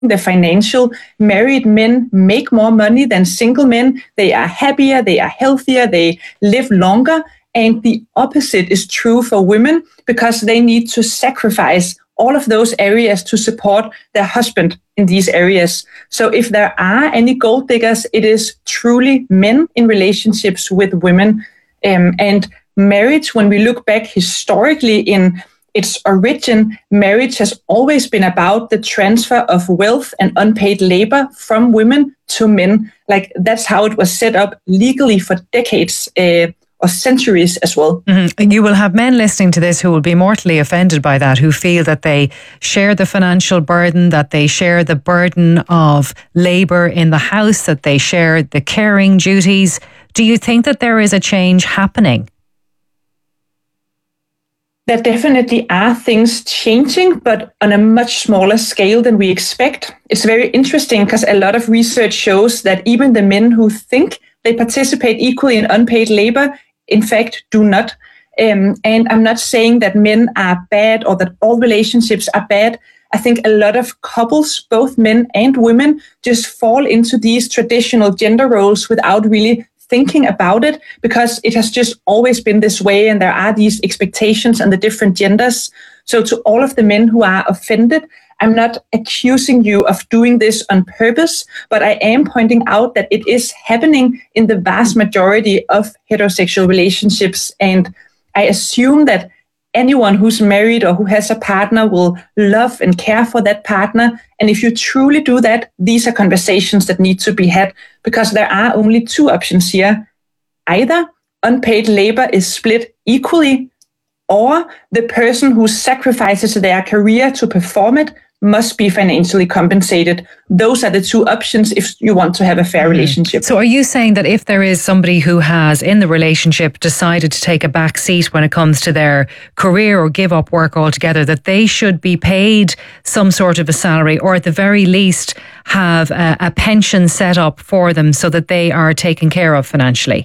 the financial, married men make more money than single men. They are happier, they are healthier, they live longer. And the opposite is true for women because they need to sacrifice all of those areas to support their husband in these areas. So if there are any gold diggers, it is truly men in relationships with women. And marriage, when we look back historically in its origin, marriage has always been about the transfer of wealth and unpaid labor from women to men. Like that's how it was set up legally for decades or centuries as well. Mm-hmm. You will have men listening to this who will be mortally offended by that, who feel that they share the financial burden, that they share the burden of labour in the house, that they share the caring duties. Do you think that there is a change happening? There definitely are things changing, but on a much smaller scale than we expect. It's very interesting because a lot of research shows that even the men who think they participate equally in unpaid labor, in fact, do not. And I'm not saying that men are bad or that all relationships are bad. I think a lot of couples, both men and women, just fall into these traditional gender roles without really thinking about it because it has just always been this way and there are these expectations on the different genders. So to all of the men who are offended, I'm not accusing you of doing this on purpose, but I am pointing out that it is happening in the vast majority of heterosexual relationships. And I assume that anyone who's married or who has a partner will love and care for that partner. And if you truly do that, these are conversations that need to be had because there are only two options here. Either unpaid labor is split equally, or the person who sacrifices their career to perform it must be financially compensated. Those are the two options if you want to have a fair relationship. So are you saying that if there is somebody who has in the relationship decided to take a back seat when it comes to their career or give up work altogether, that they should be paid some sort of a salary or at the very least have a pension set up for them so that they are taken care of financially?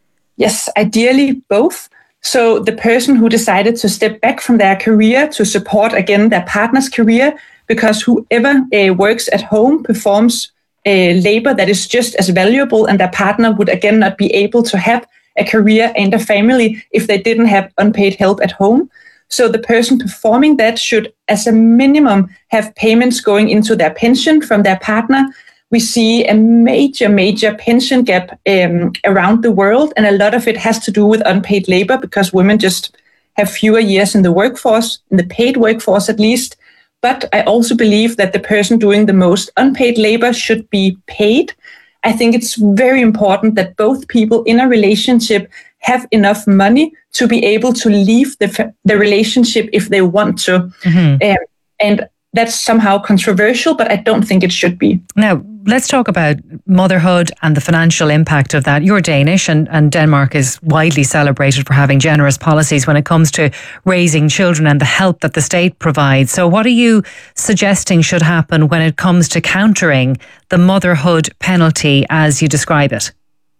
Yes, ideally both. So the person who decided to step back from their career to support, again, their partner's career, because whoever works at home performs labor that is just as valuable, and their partner would again not be able to have a career and a family if they didn't have unpaid help at home. So the person performing that should, as a minimum, have payments going into their pension from their partner. We see a major pension gap around the world, and a lot of it has to do with unpaid labor because women just have fewer years in the workforce, in the paid workforce at least. But I also believe that the person doing the most unpaid labor should be paid. I think it's very important that both people in a relationship have enough money to be able to leave the relationship if they want to. Mm-hmm. And that's somehow controversial, but I don't think it should be. Now, let's talk about motherhood and the financial impact of that. You're Danish and Denmark is widely celebrated for having generous policies when it comes to raising children and the help that the state provides. So what are you suggesting should happen when it comes to countering the motherhood penalty as you describe it?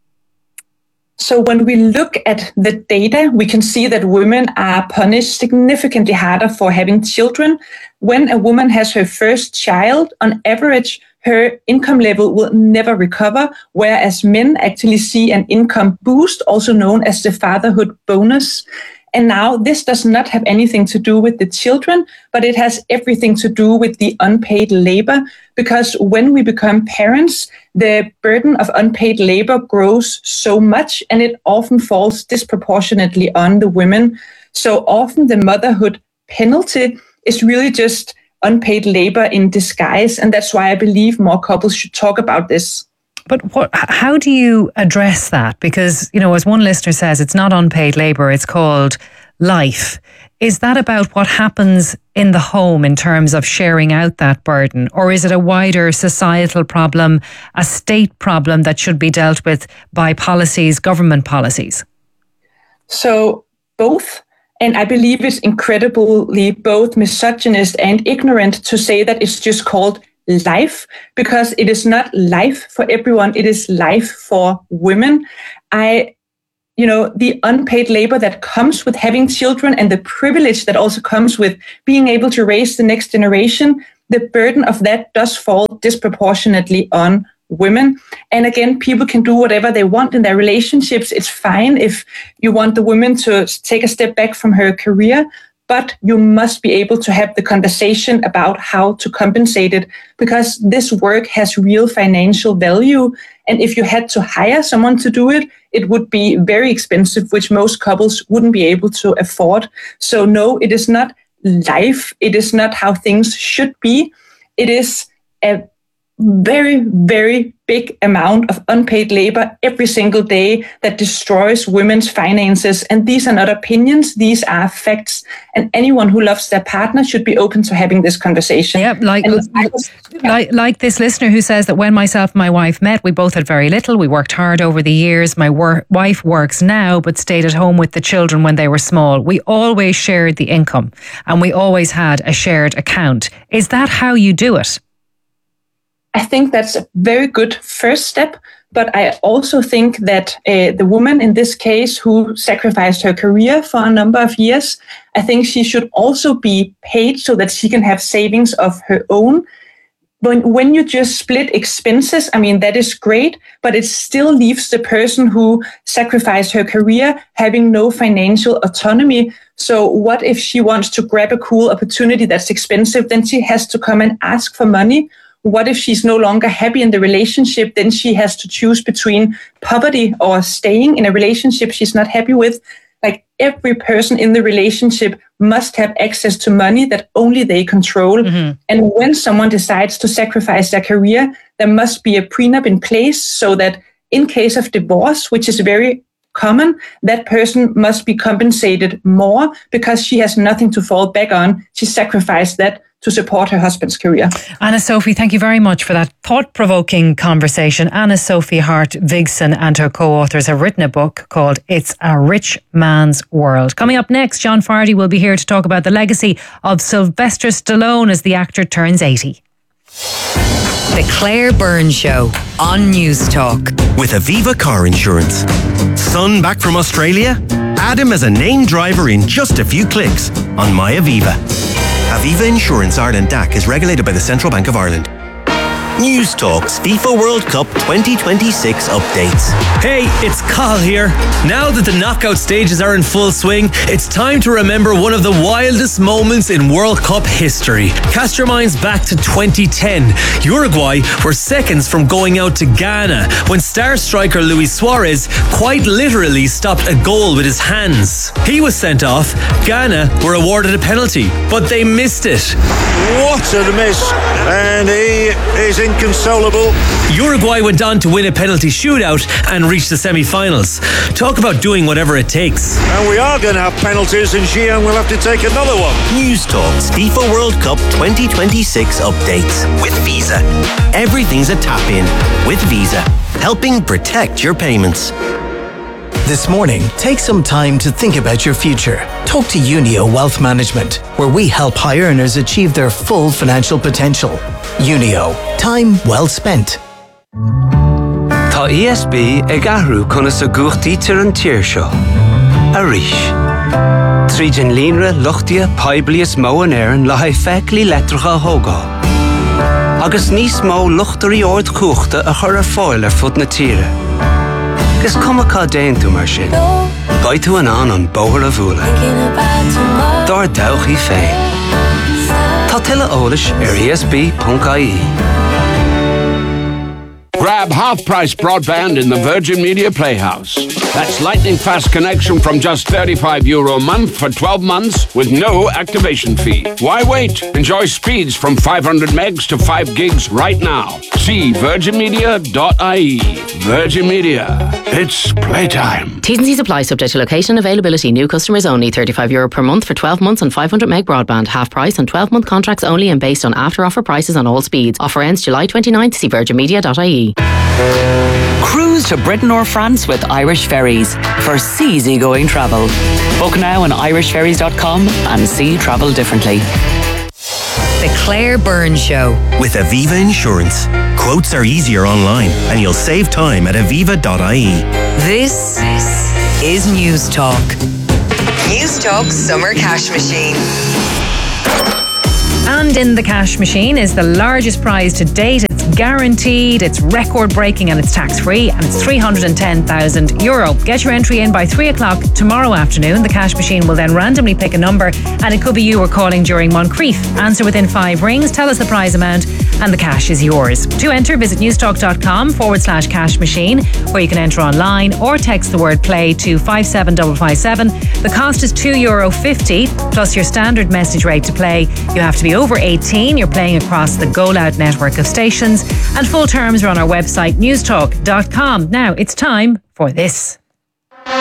So when we look at the data, we can see that women are punished significantly harder for having children. When a woman has her first child, on average, her income level will never recover, whereas men actually see an income boost, also known as the fatherhood bonus. And now this does not have anything to do with the children, but it has everything to do with the unpaid labor, because when we become parents, the burden of unpaid labor grows so much and it often falls disproportionately on the women. So often the motherhood penalty is really just unpaid labor in disguise. And that's why I believe more couples should talk about this. But how do you address that? Because, you know, as one listener says, it's not unpaid labour, it's called life. Is that about what happens in the home in terms of sharing out that burden? Or is it a wider societal problem, a state problem that should be dealt with by policies, government policies? So both. And I believe it's incredibly both misogynist and ignorant to say that it's just called life, because it is not life for everyone. It is life for women. The unpaid labor that comes with having children and the privilege that also comes with being able to raise the next generation the burden of that does fall disproportionately on women. And again, people can do whatever they want in their relationships. It's fine if you want the woman to take a step back from her career, but you must be able to have the conversation about how to compensate it, because this work has real financial value. And if you had to hire someone to do it, it would be very expensive, which most couples wouldn't be able to afford. So no, it is not life. It is not how things should be. It is a very, very big amount of unpaid labor every single day that destroys women's finances. And these are not opinions, these are facts. And anyone who loves their partner should be open to having this conversation. Yeah, like this listener who says that when myself and my wife met, we both had very little. We worked hard over the years. My wife works now, but stayed at home with the children when they were small. We always shared the income and we always had a shared account. Is that how you do it? I think that's a very good first step, but I also think that the woman in this case who sacrificed her career for a number of years, I think she should also be paid so that she can have savings of her own. When you just split expenses, I mean, that is great, but it still leaves the person who sacrificed her career having no financial autonomy. So what if she wants to grab a cool opportunity that's expensive? Then she has to come and ask for money. What if she's no longer happy in the relationship? Then she has to choose between poverty or staying in a relationship she's not happy with. Like, every person in the relationship must have access to money that only they control. Mm-hmm. And when someone decides to sacrifice their career, there must be a prenup in place so that in case of divorce, which is very common, that person must be compensated more because she has nothing to fall back on. She sacrificed that to support her husband's career. Anna-Sophie, thank you very much for that thought-provoking conversation. Anna-Sophie Hart-Vigson and her co-authors have written a book called It's a Rich Man's World. Coming up next, John Fardy will be here to talk about the legacy of Sylvester Stallone as the actor turns 80. The Claire Byrne Show on News Talk. With Aviva Car Insurance. Son back from Australia? Add him as a named driver in just a few clicks on My Aviva. Aviva Insurance Ireland DAC is regulated by the Central Bank of Ireland. News Talk's FIFA World Cup 2026 updates. Hey, it's Cathal here. Now that the knockout stages are in full swing, it's time to remember one of the wildest moments in World Cup history. Cast your minds back to 2010. Uruguay were seconds from going out to Ghana when star striker Luis Suarez quite literally stopped a goal with his hands. He was sent off. Ghana were awarded a penalty, but they missed it. What a miss! And he is inconsolable. Uruguay went on to win a penalty shootout and reach the semi-finals. Talk about doing whatever it takes. And we are going to have penalties, and Xi'an will have to take another one. News Talk's FIFA World Cup 2026 updates with Visa. Everything's a tap-in with Visa, helping protect your payments. This morning, take some time to think about your future. Talk to Unio Wealth Management, where we help high earners achieve their full financial potential. Unio, time well spent. Tá ESB ag ahrú chuna sa gúchtaí tir an tír seo. A rís. Tríd an línre luchtia paiblias mó an éireann le haid feiclí letracha hógá. Agus níos mó luchtarí ord cúchta a chur a fáil ar fud na tíre. Gus cumacá déan tú mar sin. Gai tú an bóthar a bhúla. Dar dawch í féin. Tá tuile eolais ar esb.ie. Grab half-price broadband in the Virgin Media Playhouse. That's lightning-fast connection from just €35 a month for 12 months with no activation fee. Why wait? Enjoy speeds from 500 megs to 5 gigs right now. See virginmedia.ie. Virgin Media. It's playtime. T's and C's apply, subject to location, availability. New customers only. €35 per month for 12 months on 500 meg broadband. Half price on 12-month contracts only and based on after-offer prices on all speeds. Offer ends July 29th. See virginmedia.ie. Cruise to Britain or France with Irish Ferries for seasygoing travel. Book now on irishferries.com and see travel differently. The Claire Byrne Show. With Aviva Insurance. Quotes are easier online and you'll save time at aviva.ie. This is News Talk. News Talk Summer Cash Machine. And in the cash machine is the largest prize to date. It's guaranteed, it's record-breaking and it's tax-free, and it's €310,000. Get your entry in by 3 o'clock tomorrow afternoon. The cash machine will then randomly pick a number, and it could be you or calling during Moncrief. Answer within 5 rings, tell us the prize amount, and the cash is yours. To enter, visit newstalk.com/cash machine, where you can enter online or text the word play to 57557. The cost is €2.50 plus your standard message rate to play. You have to be over 18. You're playing across the Go Loud network of stations, and full terms are on our website newstalk.com. Now it's time for this.